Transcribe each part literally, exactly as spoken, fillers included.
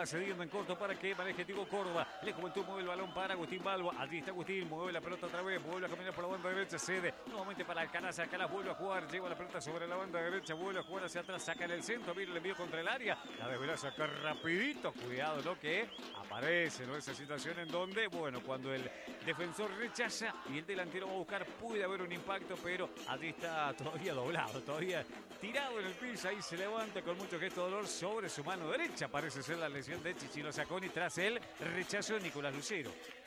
va cediendo en corto para que maneje Diego Córdoba. Le Juventud mueve el balón para Agustín Balbo. Allí está Agustín, mueve la pelota otra vez, vuelve a caminar por la banda derecha, cede nuevamente para Alcaraz. Alcaraz vuelve a jugar, lleva la pelota sobre la banda derecha, vuelve a jugar hacia atrás, saca en el centro, mira el envío contra el área. La deberá sacar rapidito, cuidado lo que aparece, ¿no? Esa situación en donde, bueno, cuando el defensor rechaza y el delantero va a buscar, puede haber un impacto, pero allí está todavía doblado, todavía tirado en el piso, ahí se levanta con mucho gesto de dolor sobre su mano derecha. Parece ser la lesión de Chichino Zacconi tras el rechazo de Nicolás Lucero.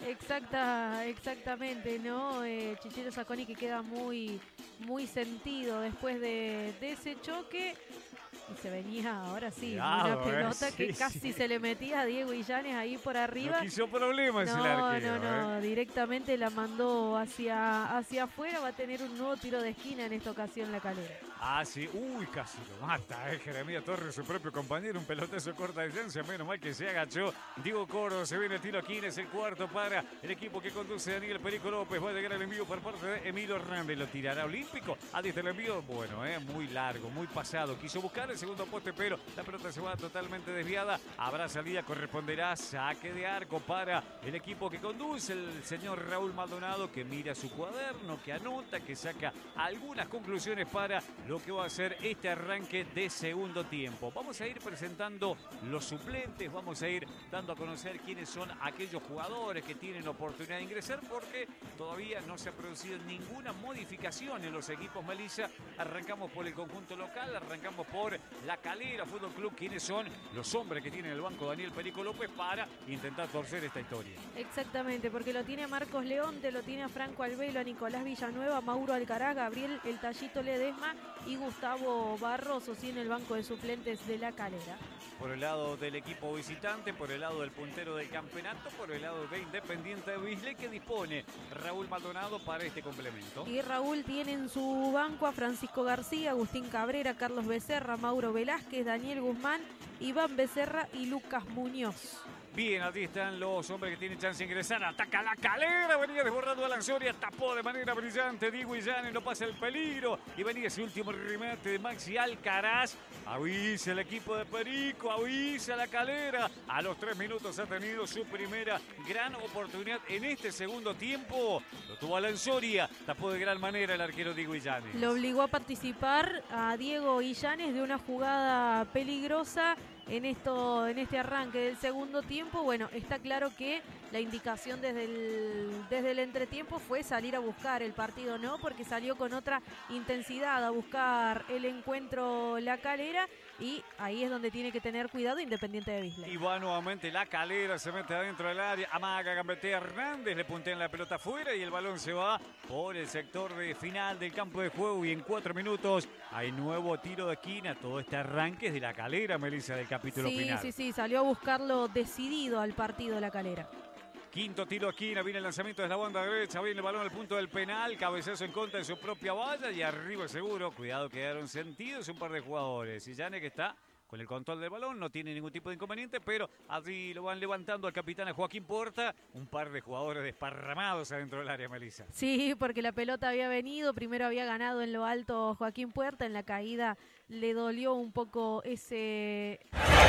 Exacta, exactamente, ¿no? Eh, Chichino Zacconi que queda muy, muy sentido después de, de ese choque. Y se venía, ahora sí, Cuidado, una pelota eh, sí, que casi sí. se le metía a Diego Illanes ahí por arriba. No quiso problemas no, el arquero. No, no, eh. directamente la mandó hacia, hacia afuera. Va a tener un nuevo tiro de esquina en esta ocasión La Calera. Ah, sí, uy, casi lo mata, eh, Jeremías Torres, su propio compañero, un pelotazo corta distancia, menos mal que se agachó. Diego Córdoba, se viene el tiro aquí, es el cuarto para el equipo que conduce Daniel Perico López. Va a llegar el envío por parte de Emilio Hernández, lo tirará Olímpico. Ahí está el envío, bueno, eh, muy largo, muy pasado. Quiso buscar el segundo poste, pero la pelota se va totalmente desviada. Habrá salida, corresponderá saque de arco para el equipo que conduce el señor Raúl Maldonado, que mira su cuaderno, que anota, que saca algunas conclusiones para lo que va a ser este arranque de segundo tiempo. Vamos a ir presentando los suplentes, vamos a ir dando a conocer quiénes son aquellos jugadores que tienen oportunidad de ingresar, porque todavía no se ha producido ninguna modificación en los equipos Melissa. Arrancamos por el conjunto local, arrancamos por La Calera Fútbol Club, quienes son los hombres que tiene el banco Daniel Perico López para intentar torcer esta historia. Exactamente, porque lo tiene a Marcos Leonte, lo tiene a Franco Albelo, a Nicolás Villanueva, a Mauro Alcaraz, Gabriel El Tallito Ledesma y Gustavo Barroso, sí, en el banco de suplentes de La Calera. Por el lado del equipo visitante, por el lado del puntero del campeonato, por el lado de Independiente de Bisley, que dispone Raúl Maldonado para este complemento. Y Raúl tiene en su banco a Francisco García, Agustín Cabrera, Carlos Becerra, Mauro Velázquez, Daniel Guzmán, Iván Becerra y Lucas Muñoz. Bien, allí están los hombres que tienen chance de ingresar. Ataca La Calera, venía desbordando a Lanzoria, tapó de manera brillante Diego Illanes, no pasa el peligro. Y venía ese último remate de Maxi Alcaraz. Avisa el equipo de Perico, avisa La Calera. A los tres minutos ha tenido su primera gran oportunidad en este segundo tiempo. Lo tuvo a Lanzoria, tapó de gran manera el arquero Diego Illanes. Lo obligó a participar a Diego Illanes de una jugada peligrosa en esto, en este arranque del segundo tiempo. Bueno, está claro que la indicación desde el, desde el entretiempo fue salir a buscar el partido, ¿no? Porque salió con otra intensidad a buscar el encuentro La Calera y ahí es donde tiene que tener cuidado Independiente de Bisley. Y va nuevamente La Calera, se mete adentro del área, amaga, gambetea Hernández, le puntean la pelota afuera y el balón se va por el sector de final del campo de juego y en cuatro minutos hay nuevo tiro de esquina. Todo este arranque es de La Calera, Melissa, del capítulo sí, final. Sí, sí, sí, salió a buscarlo decidido al partido La Calera. Quinto tiro esquina, viene el lanzamiento desde la banda derecha, viene el balón al punto del penal, cabezazo en contra de su propia valla y arriba seguro, cuidado, quedaron sentidos un par de jugadores. Illanes que está con el control del balón, no tiene ningún tipo de inconveniente, pero allí lo van levantando al capitán, a Joaquín Puerta, un par de jugadores desparramados adentro del área, Melissa. Sí, porque la pelota había venido, primero había ganado en lo alto Joaquín Puerta, en la caída le dolió un poco ese...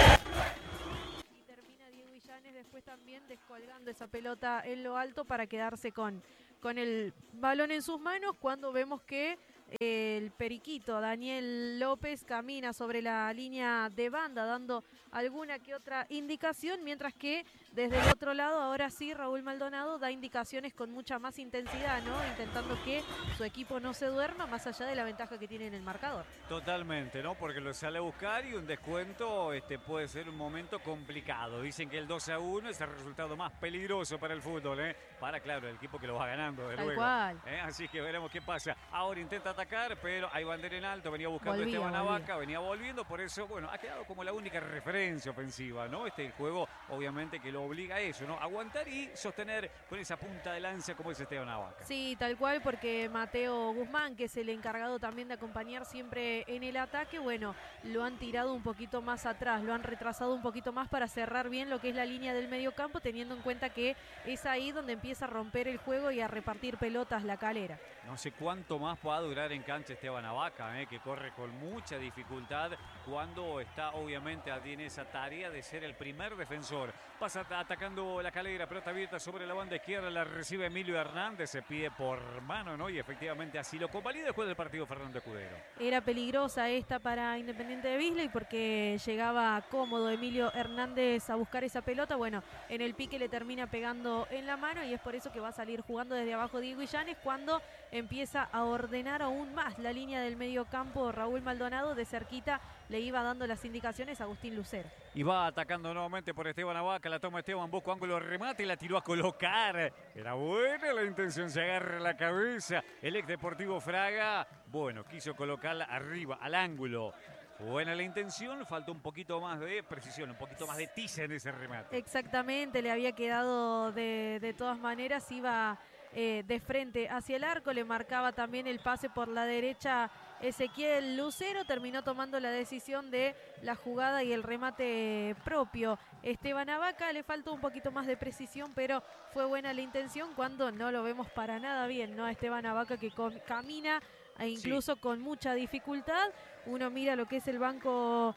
Después también descolgando esa pelota en lo alto para quedarse con, con el balón en sus manos cuando vemos que el periquito Daniel López camina sobre la línea de banda dando alguna que otra indicación, mientras que desde el otro lado ahora sí Raúl Maldonado da indicaciones con mucha más intensidad, ¿no? Intentando que su equipo no se duerma más allá de la ventaja que tiene en el marcador. Totalmente, ¿no? Porque lo sale a buscar y un descuento este, puede ser un momento complicado. Dicen que el dos a uno es el resultado más peligroso para el fútbol, ¿eh? Para, claro, el equipo que lo va ganando, de Tal luego. cual. ¿eh? Así que veremos qué pasa. Ahora intenta atacar, pero hay bandera en alto, venía buscando Volvía, Esteban volvía. Avaca, venía volviendo, por eso, bueno, ha quedado como la única referencia ofensiva, ¿no? Este juego, obviamente, que lo obliga a eso, ¿no? Aguantar y sostener con esa punta de lanza como es Esteban Avaca. Sí, tal cual, porque Mateo Guzmán, que es el encargado también de acompañar siempre en el ataque, bueno, lo han tirado un poquito más atrás, lo han retrasado un poquito más para cerrar bien lo que es la línea del medio campo, teniendo en cuenta que es ahí donde empieza a romper el juego y a repartir pelotas La Calera. No sé cuánto más pueda durar en cancha Esteban Avaca, eh, que corre con mucha dificultad cuando está obviamente en esa tarea de ser el primer defensor. Pasa atacando la Calera, pelota abierta sobre la banda izquierda, la recibe Emilio Hernández, se pide por mano, ¿no? Y efectivamente así lo convalida después del partido Fernando Escudero. Era peligrosa esta para Independiente de Beasley porque llegaba cómodo Emilio Hernández a buscar esa pelota. Bueno, en el pique le termina pegando en la mano y es por eso que va a salir jugando desde abajo Diego Illanes cuando empieza a ordenar aún más la línea del medio campo Raúl Maldonado. De cerquita le iba dando las indicaciones a Agustín Lucero. Y va atacando nuevamente por Esteban Avaca, la toma Esteban, busca ángulo, remate y la tiró a colocar. Era buena la intención, se agarra la cabeza el ex Deportivo Fraga. Bueno, quiso colocarla arriba, al ángulo. Buena la intención, falta un poquito más de precisión, un poquito más de tiza en ese remate. Exactamente, le había quedado de, de todas maneras, iba eh, de frente hacia el arco, le marcaba también el pase por la derecha Ezequiel Lucero, terminó tomando la decisión de la jugada y el remate propio. Esteban Avaca le faltó un poquito más de precisión, pero fue buena la intención cuando no lo vemos para nada bien, ¿no? Esteban Avaca que camina e incluso sí, con mucha dificultad. Uno mira lo que es el banco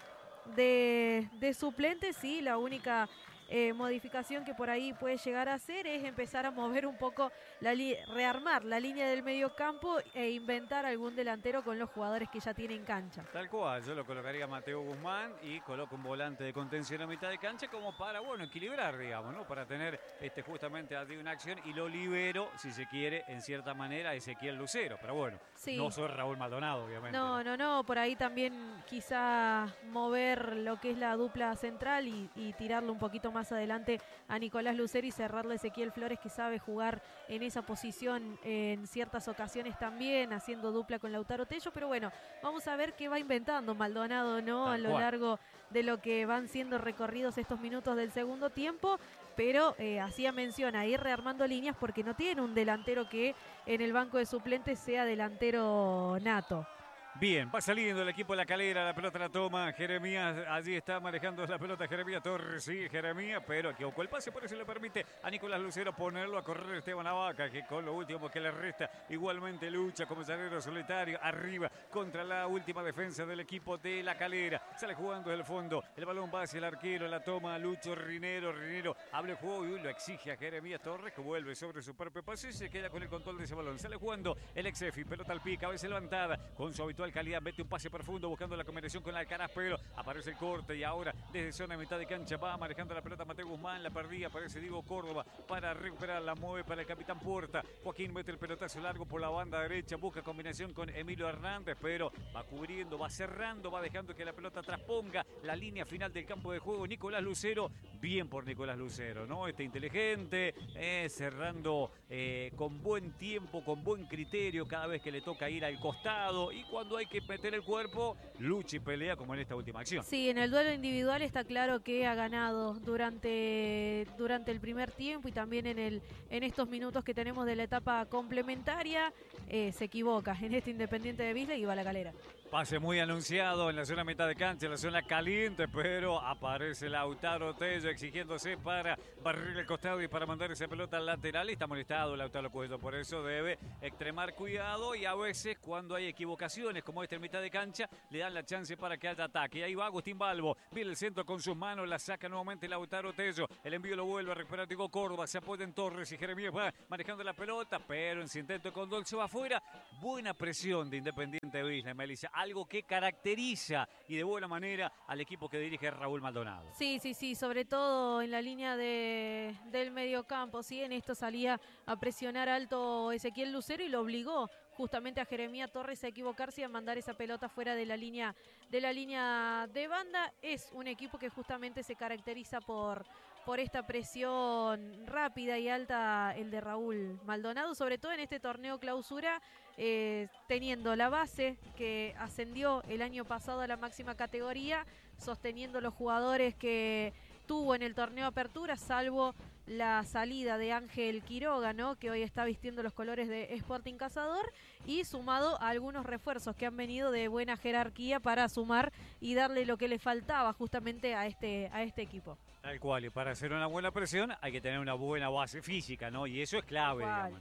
de, de suplentes y la única eh, modificación que por ahí puede llegar a hacer es empezar a mover un poco, la rearmar la línea del medio campo e inventar algún delantero con los jugadores que ya tienen cancha. Tal cual, yo lo colocaría a Mateo Guzmán y coloco un volante de contención a mitad de cancha como para, bueno, equilibrar, digamos, ¿no? Para tener este, justamente allí una acción y lo libero, si se quiere, en cierta manera, a Ezequiel Lucero. Pero bueno, sí, no soy Raúl Maldonado, obviamente. No, no, no, por ahí también quizá mover lo que es la dupla central y, y tirarlo un poquito más adelante a Nicolás Lucero y cerrarle a Ezequiel Flores, que sabe jugar en esa posición en ciertas ocasiones también, haciendo dupla con Lautaro Tello. Pero bueno, vamos a ver qué va inventando Maldonado, ¿no? Tal a lo cual, largo de lo que van siendo recorridos estos minutos del segundo tiempo. Pero eh, hacía mención a ir rearmando líneas porque no tiene un delantero que en el banco de suplentes sea delantero nato. Bien, va saliendo el equipo de la Calera, la pelota la toma Jeremías, allí está manejando la pelota Jeremías Torres, sí, Jeremías, pero equivocó el pase, por eso le permite a Nicolás Lucero ponerlo a correr Esteban Avaca, que con lo último que le resta, igualmente lucha como llanero solitario, arriba contra la última defensa del equipo de la Calera, sale jugando desde el fondo, el balón va hacia el arquero, la toma Lucho Rinero, Rinero abre el juego y lo exige a Jeremías Torres, que vuelve sobre su propio pase y se queda con el control de ese balón, sale jugando el ex Efi, pelota al pica, a veces levantada, con su habitual calidad, mete un pase profundo buscando la combinación con Alcaraz, pero aparece el corte y ahora desde zona de mitad de cancha va manejando la pelota Mateo Guzmán, la perdía, aparece Diego Córdoba para recuperar, la mueve para el capitán Puerta, Joaquín mete el pelotazo largo por la banda derecha, busca combinación con Emilio Hernández, pero va cubriendo, va cerrando, va dejando que la pelota trasponga la línea final del campo de juego. Nicolás Lucero, bien por Nicolás Lucero, ¿no? Este inteligente, eh, cerrando eh, con buen tiempo, con buen criterio cada vez que le toca ir al costado y cuando hay que meter el cuerpo, lucha y pelea como en esta última acción. Sí, en el duelo individual está claro que ha ganado durante, durante el primer tiempo y también en, el, en estos minutos que tenemos de la etapa complementaria, eh, se equivoca en este Independiente de Beasley y va a la Calera. Pase muy anunciado en la zona mitad de cancha, en la zona caliente, pero aparece Lautaro Tello exigiéndose para barrer el costado y para mandar esa pelota al lateral. Y está molestado Lautaro Tello, por eso debe extremar cuidado y a veces cuando hay equivocaciones como esta en mitad de cancha, le dan la chance para que haya ataque. Y ahí va Agustín Balbo, viene el centro con sus manos, la saca nuevamente Lautaro Tello. El envío lo vuelve a recuperar Diego Córdoba, se apoya en Torres y Jeremías va manejando la pelota, pero en su intento con Dolce va afuera. Buena presión de Independiente de Beasley, Melissa. Algo que caracteriza y de buena manera al equipo que dirige Raúl Maldonado. Sí, sí, sí, sobre todo en la línea de, del mediocampo, ¿sí? En esto salía a presionar alto Ezequiel Lucero y lo obligó justamente a Jeremías Torres a equivocarse y a mandar esa pelota fuera de la línea de la línea de banda. Es un equipo que justamente se caracteriza por, por esta presión rápida y alta, el de Raúl Maldonado, sobre todo en este torneo clausura, eh, teniendo la base que ascendió el año pasado a la máxima categoría, sosteniendo los jugadores que tuvo en el torneo Apertura, salvo la salida de Ángel Quiroga, ¿no? Que hoy está vistiendo los colores de Sporting Cazador, y sumado a algunos refuerzos que han venido de buena jerarquía para sumar y darle lo que le faltaba justamente a este, a este equipo. Tal cual, y para hacer una buena presión hay que tener una buena base física, ¿no? Y eso es clave, digamos, ¿no?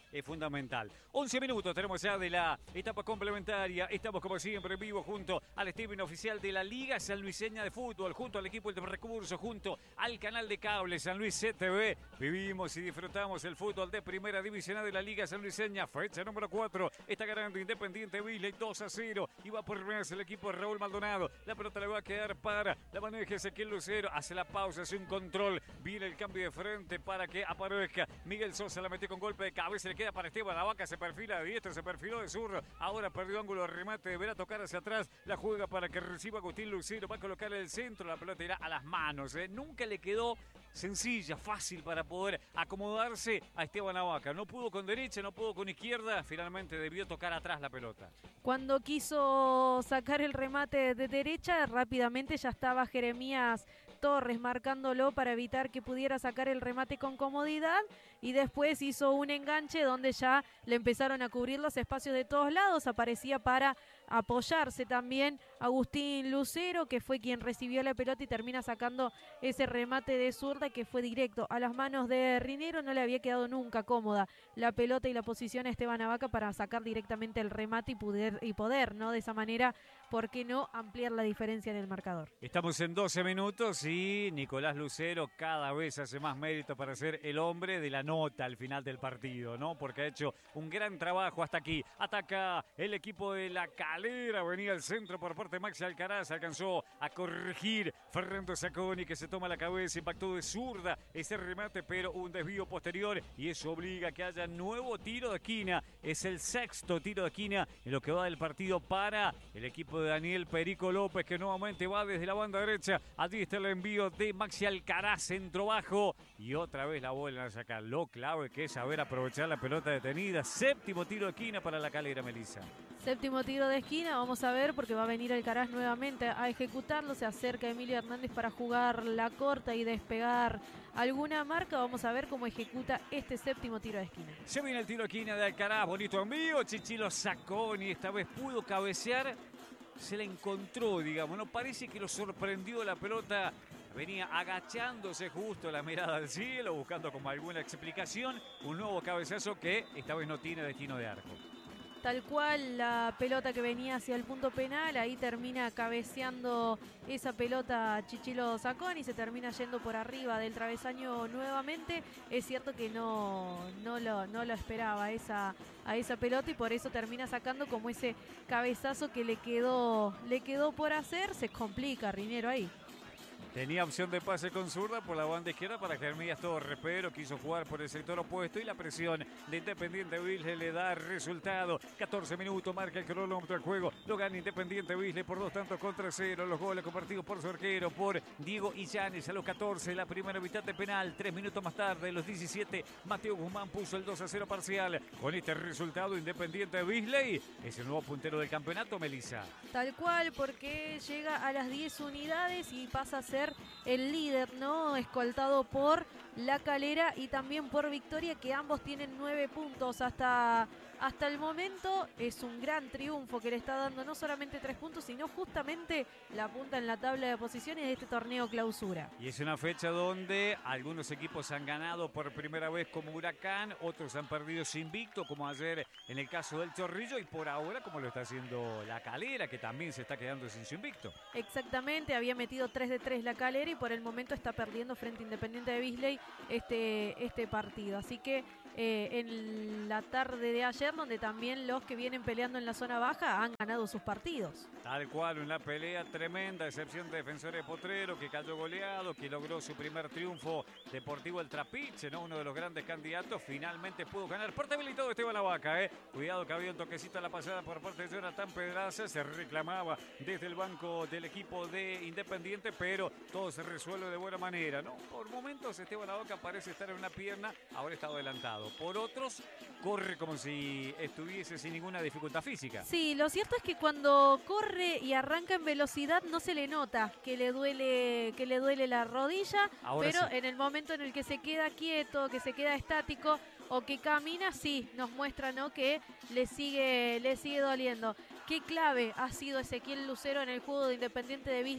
es fundamental. once minutos tenemos ya de la etapa complementaria. Estamos como siempre en vivo junto al streaming oficial de la Liga Sanluiseña de Fútbol, junto al equipo de recursos, junto al canal de cable San Luis C T V. Vivimos y disfrutamos el fútbol de primera división de la Liga Sanluiseña. Fecha número cuatro. Está ganando Independiente Beasley dos a cero. Y va por primera vez el equipo de Raúl Maldonado. La pelota le va a quedar para la maneja Ezequiel Lucero. Hace la pausa, hace un control. Viene el cambio de frente para que aparezca Miguel Sosa. La metió con golpe de cabeza. Le queda para Esteban Navaca. Se perfila de diestra, se perfiló de zurdo. Ahora perdió ángulo de remate. Deberá tocar hacia atrás. La juega para que reciba Agustín Lucero. Va a colocar el centro. La pelota irá a las manos. ¿eh? Nunca le quedó sencilla, fácil para poder acomodarse a Esteban Navaca. No pudo con derecha, no pudo con izquierda. Finalmente debió tocar atrás la pelota. Cuando quiso sacar el remate de derecha, rápidamente ya estaba Jeremías Torres marcándolo para evitar que pudiera sacar el remate con comodidad, y después hizo un enganche donde ya le empezaron a cubrir los espacios de todos lados. Aparecía para apoyarse también Agustín Lucero, que fue quien recibió la pelota y termina sacando ese remate de zurda que fue directo a las manos de Rinero. No le había quedado nunca cómoda la pelota y la posición a Esteban Navaca para sacar directamente el remate y poder, y poder, ¿no? De esa manera, ¿por qué no ampliar la diferencia en el marcador? Estamos en doce minutos y Nicolás Lucero cada vez hace más mérito para ser el hombre de la nota al final del partido, ¿no? Porque ha hecho un gran trabajo hasta aquí. Ataca el equipo de La Calera, venía al centro por parte de Maxi Alcaraz, alcanzó a corregir Fernando Sacconi, que se toma la cabeza, impactó de zurda ese remate, pero un desvío posterior y eso obliga a que haya nuevo tiro de esquina. Es el sexto tiro de esquina en lo que va del partido para el equipo de Daniel Perico López, que nuevamente va desde la banda derecha. Allí está el envío de Maxi Alcaraz, centro bajo, y otra vez la vuelven a sacar. Lo clave que es saber aprovechar la pelota detenida. Séptimo tiro de esquina para La Calera, Melissa. Séptimo tiro de esquina, vamos a ver, porque va a venir Alcaraz nuevamente a ejecutarlo. Se acerca Emilio Hernández para jugar la corta y despegar alguna marca. Vamos a ver cómo ejecuta este séptimo tiro de esquina. Se viene el tiro de esquina de Alcaraz, bonito envío. Chichilo Sacconi esta vez pudo cabecear. Se la encontró, digamos, no parece que lo sorprendió la pelota. Venía agachándose justo, la mirada al cielo, buscando como alguna explicación. Un nuevo cabezazo que esta vez no tiene destino de arco. Tal cual la pelota que venía hacia el punto penal, ahí termina cabeceando esa pelota Chichilo Sacconi, se termina yendo por arriba del travesaño nuevamente. Es cierto que no, no, lo, no lo esperaba esa, a esa pelota y por eso termina sacando como ese cabezazo que le quedó, le quedó por hacer. Se complica Rinero ahí. Tenía opción de pase con zurda por la banda izquierda para Jeremías Torres, pero quiso jugar por el sector opuesto y la presión de Independiente Beasley le da resultado. catorce minutos, marca el cronómetro del juego. Lo gana Independiente Beasley por dos tantos contra cero. Los goles compartidos por su arquero, por Diego Illanes a los catorce. La primera mitad de penal. Tres minutos más tarde, los diecisiete, Mateo Guzmán puso el dos a cero parcial. Con este resultado, Independiente Beasley es el nuevo puntero del campeonato, Melissa. Tal cual, porque llega a las diez unidades y pasa a ser el líder, ¿no? Escoltado por La Calera y también por Victoria, que ambos tienen nueve puntos hasta, hasta el momento. Es un gran triunfo que le está dando no solamente tres puntos, sino justamente la punta en la tabla de posiciones de este torneo clausura. Y es una fecha donde algunos equipos han ganado por primera vez como Huracán, otros han perdido invicto, como ayer en el caso del Chorrillo, y por ahora como lo está haciendo La Calera, que también se está quedando sin su invicto. Exactamente, había metido tres de tres La Calera y por el momento está perdiendo frente a Independiente de Beasley este, este partido. Así que eh, en la tarde de ayer, donde también los que vienen peleando en la zona baja han ganado sus partidos. Tal cual, una pelea tremenda, excepción de Defensores Potrero, que cayó goleado, que logró su primer triunfo. Deportivo El Trapiche, ¿no? Uno de los grandes candidatos, finalmente pudo ganar. Parte habilitado Esteban Navaca, ¿eh? Cuidado que había un toquecito a la pasada por parte de Jonathan Pedraza, se reclamaba desde el banco del equipo de Independiente, pero todo se resuelve de buena manera, ¿no? Por momentos Esteban Navaca parece estar en una pierna, ahora está adelantado. Por otros, corre como si estuviese sin ninguna dificultad física. Sí, lo cierto es que cuando corre y arranca en velocidad no se le nota que le duele, que le duele la rodilla, ahora pero sí. En el momento en el que se queda quieto, que se queda estático o que camina, sí, nos muestra, ¿no?, que le sigue, le sigue doliendo. Qué clave ha sido Ezequiel Lucero en el juego de Independiente de Beasley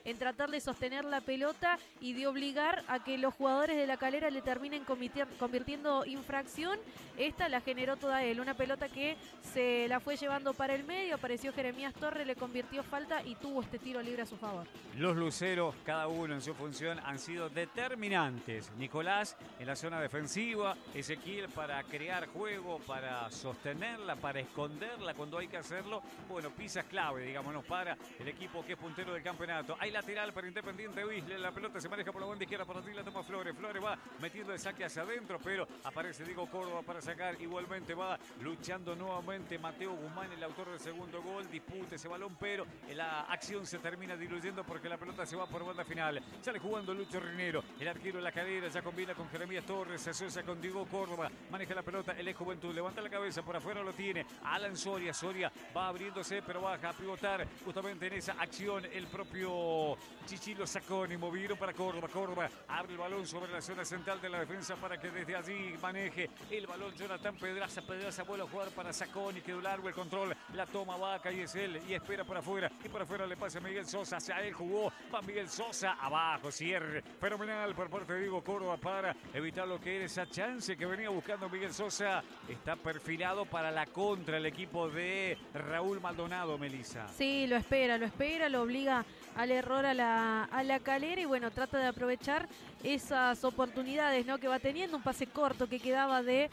en tratar de sostener la pelota y de obligar a que los jugadores de La Calera le terminen convirtiendo infracción. Esta la generó toda él, una pelota que se la fue llevando para el medio, apareció Jeremías Torres, le convirtió falta y tuvo este tiro libre a su favor. Los luceros, cada uno en su función, han sido determinantes. Nicolás en la zona defensiva, Ezequiel para crear juego, para sostenerla, para esconderla cuando hay que hacerlo. Bueno, piezas clave, digámonos, para el equipo que es puntero del campeonato. Hay lateral para Independiente Bisle, la pelota se maneja por la banda izquierda, por ti la toma Flores. Flores va metiendo el saque hacia adentro, pero aparece Diego Córdoba para sacar. Igualmente va luchando nuevamente Mateo Guzmán, el autor del segundo gol. Disputa ese balón, pero la acción se termina diluyendo porque la pelota se va por banda final. Sale jugando Lucho Rinero, el arquero de La Calera, ya combina con Jeremías Torres, se asocia con Diego Córdoba, maneja la pelota, el Juventud, levanta la cabeza, por afuera lo tiene Alan Soria. Soria va abriéndose, pero baja a pivotar justamente en esa acción el propio Chichilo Sacconi. Movieron para Córdoba. Córdoba abre el balón sobre la zona central de la defensa para que desde allí maneje el balón Jonathan Pedraza. Pedraza vuelve a jugar para Sacconi, quedó largo el control, la toma Vaca y es él, y espera para afuera, y para afuera le pasa Miguel Sosa, hacia él jugó, va Miguel Sosa, abajo, cierre fenomenal por parte de Diego Córdoba para evitar lo que era esa chance que venía buscando Miguel Sosa. Está perfilado para la contra el equipo de Raúl Maldonado, Melissa. Sí, lo espera, lo espera, lo obliga al error a la, a la Calera y bueno, trata de aprovechar esas oportunidades, ¿no?, que va teniendo. Un pase corto que quedaba de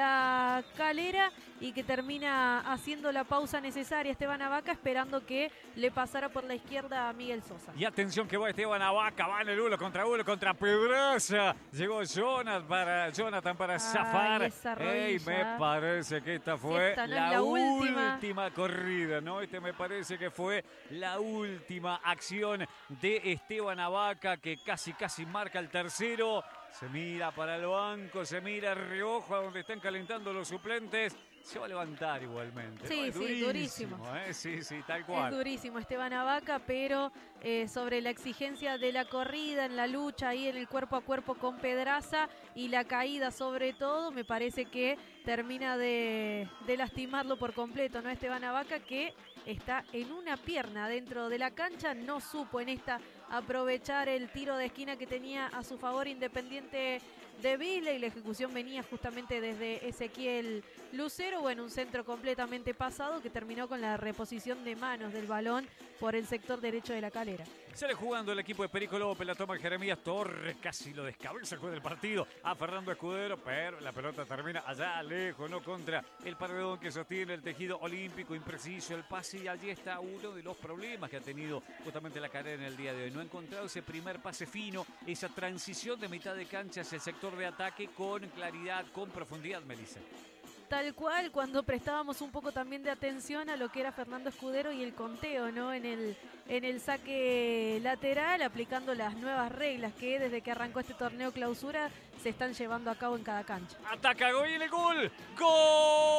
La Calera y que termina haciendo la pausa necesaria Esteban Avaca, esperando que le pasara por la izquierda a Miguel Sosa. Y atención que va Esteban Avaca, va en el uno contra uno contra Pedraza. Llegó Jonathan para, Jonathan para Ay, zafar. esa Ey, me parece que esta fue esta no la, la última. última corrida, ¿no? Este me parece que fue la última acción de Esteban Avaca, que casi casi marca el tercero. Se mira para el banco, se mira a reojo a donde están calentando los suplentes. Se va a levantar igualmente. Sí, ¿no? Es sí, durísimo, durísimo. ¿eh? Sí, sí, tal cual. Es durísimo Esteban Avaca, pero eh, sobre la exigencia de la corrida, en la lucha ahí en el cuerpo a cuerpo con Pedraza y la caída sobre todo, me parece que termina de, de lastimarlo por completo, ¿no? Esteban Avaca, que está en una pierna dentro de la cancha, no supo en esta aprovechar el tiro de esquina que tenía a su favor Independiente de Bisle y la ejecución venía justamente desde Ezequiel Lucero. Bueno, un centro completamente pasado que terminó con la reposición de manos del balón por el sector derecho de La Calera. Sale jugando el equipo de Perico López, la toma Jeremías Torres, casi lo descabeza el juez del partido a Fernando Escudero, pero la pelota termina allá lejos, no contra el paredón que sostiene el tejido olímpico, impreciso el pase, y allí está uno de los problemas que ha tenido justamente La Calera en el día de hoy. No ha encontrado ese primer pase fino, esa transición de mitad de cancha hacia el sector de ataque con claridad, con profundidad, Melissa. Tal cual, cuando prestábamos un poco también de atención a lo que era Fernando Escudero y el conteo, ¿no?, en el, en el saque lateral, aplicando las nuevas reglas que desde que arrancó este torneo clausura se están llevando a cabo en cada cancha. Ataca Goyel, el gol. ¡Gol!